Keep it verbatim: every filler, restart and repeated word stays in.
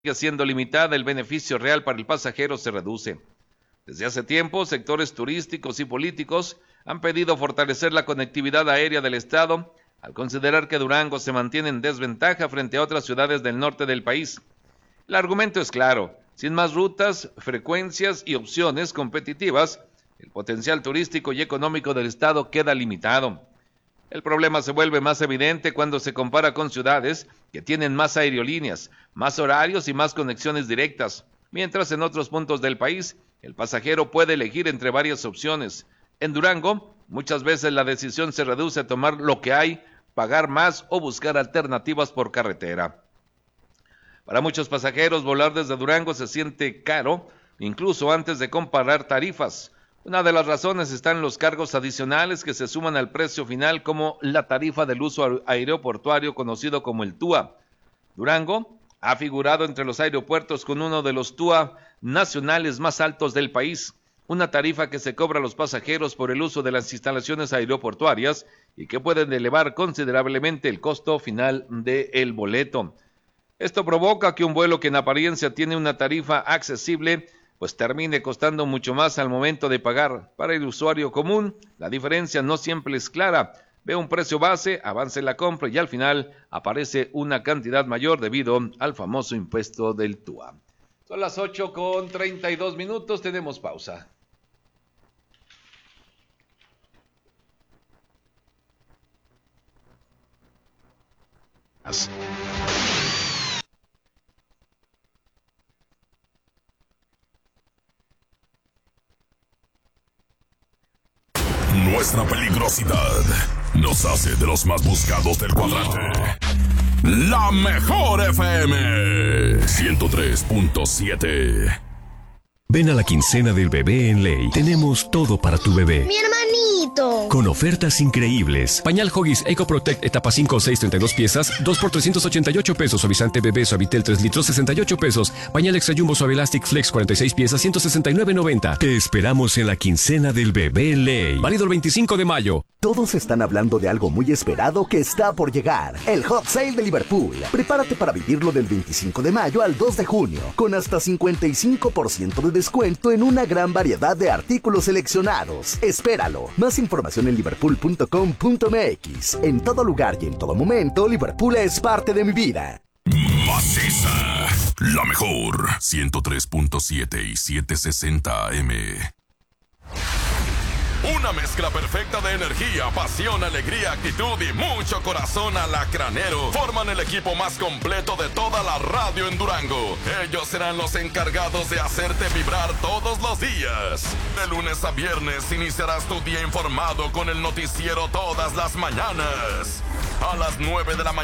sigue siendo limitada, el beneficio real para el pasajero se reduce. Desde hace tiempo, sectores turísticos y políticos han pedido fortalecer la conectividad aérea del estado, al considerar que Durango se mantiene en desventaja frente a otras ciudades del norte del país. El argumento es claro: sin más rutas, frecuencias y opciones competitivas, el potencial turístico y económico del estado queda limitado. El problema se vuelve más evidente cuando se compara con ciudades que tienen más aerolíneas, más horarios y más conexiones directas, mientras en otros puntos del país el pasajero puede elegir entre varias opciones. En Durango, muchas veces la decisión se reduce a tomar lo que hay, pagar más o buscar alternativas por carretera. Para muchos pasajeros, volar desde Durango se siente caro, incluso antes de comparar tarifas. Una de las razones está en los cargos adicionales que se suman al precio final, como la tarifa del uso aeroportuario conocido como el T U A. Durango ha figurado entre los aeropuertos con uno de los T U A nacionales más altos del país, una tarifa que se cobra a los pasajeros por el uso de las instalaciones aeroportuarias y que pueden elevar considerablemente el costo final del boleto. Esto provoca que un vuelo que en apariencia tiene una tarifa accesible, pues termine costando mucho más al momento de pagar. Para el usuario común, la diferencia no siempre es clara. Ve un precio base, avanza en la compra y al final aparece una cantidad mayor debido al famoso impuesto del T U A. Son las ocho con treinta y dos minutos, tenemos pausa. Nuestra peligrosidad nos hace de los más buscados del cuadrante. La mejor F M ciento tres punto siete. Ven a la quincena del bebé en Ley. Tenemos todo para tu bebé. ¡Mi hermanito! Con ofertas increíbles. Pañal Huggies Eco Protect etapa cinco, seis, treinta y dos piezas, dos por trescientos ochenta y ocho pesos. Suavizante bebé Suavitel tres litros, sesenta y ocho pesos. Pañal Extra Jumbo Suave Elastic Flex cuarenta y seis piezas, ciento sesenta y nueve noventa. Te esperamos en la quincena del bebé en Ley. Válido el veinticinco de mayo. Todos están hablando de algo muy esperado que está por llegar. El Hot Sale de Liverpool. Prepárate para vivirlo del veinticinco de mayo al dos de junio, con hasta cincuenta y cinco por ciento de descuento en una gran variedad de artículos seleccionados. Espéralo. Más información en liverpool punto com punto m x. En todo lugar y en todo momento, Liverpool es parte de mi vida. Maciza, la mejor. ciento tres punto siete y setecientos sesenta A M. Una mezcla perfecta de energía, pasión, alegría, actitud y mucho corazón alacranero forman el equipo más completo de toda la radio en Durango. Ellos serán los encargados de hacerte vibrar todos los días. De lunes a viernes iniciarás tu día informado con el noticiero todas las mañanas. A las nueve de la mañana.